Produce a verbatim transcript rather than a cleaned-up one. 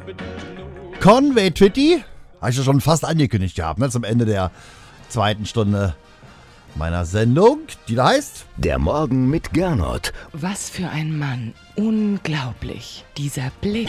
Conway Twitty, habe ich ja schon fast angekündigt gehabt, ne, zum Ende der zweiten Stunde meiner Sendung, die da heißt Der Morgen mit Gernot. Was für ein Mann. Unglaublich. Dieser Blick.